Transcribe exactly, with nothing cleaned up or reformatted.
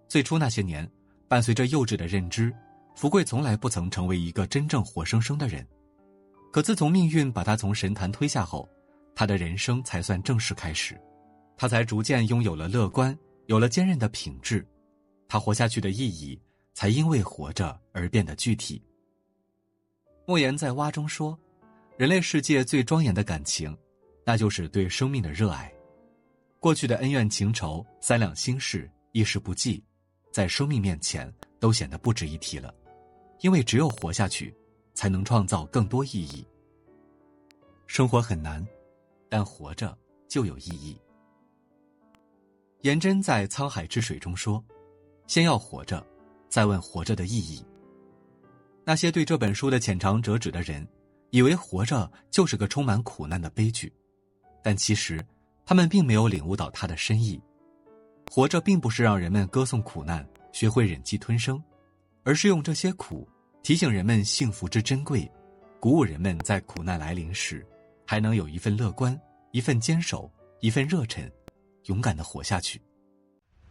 最初那些年，伴随着幼稚的认知，福贵从来不曾成为一个真正活生生的人。可自从命运把他从神坛推下后，他的人生才算正式开始。他才逐渐拥有了乐观，有了坚韧的品质。他活下去的意义，才因为活着而变得具体。莫言在《蛙》中说，人类世界最庄严的感情，那就是对生命的热爱。过去的恩怨情仇、三两心事、一时不济，在生命面前都显得不值一提了。因为只有活下去，才能创造更多意义。生活很难，但活着就有意义。颜真在《沧海之水》中说，先要活着，再问活着的意义。那些对这本书的浅尝辄止的人，以为活着就是个充满苦难的悲剧，但其实他们并没有领悟到它的深意。活着并不是让人们歌颂苦难，学会忍气吞声，而是用这些苦提醒人们幸福之珍贵，鼓舞人们在苦难来临时还能有一份乐观，一份坚守，一份热忱，勇敢地活下去。